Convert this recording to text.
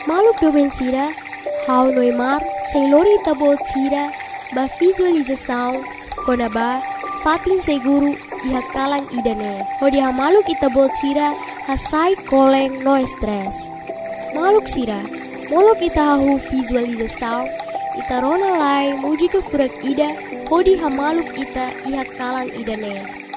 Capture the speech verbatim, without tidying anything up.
Maluk doben sira, hau noimar, sem lori tabo tira, ba visualização, konaba, patin seguru, iha kalang idane. Hodi ha maluk itabo tira, hasai koleng no stress. Maluk sira, molok ita hahu visualização, ita rona lai muji ke furak ida, hodi ha maluk ita iha kalang idane.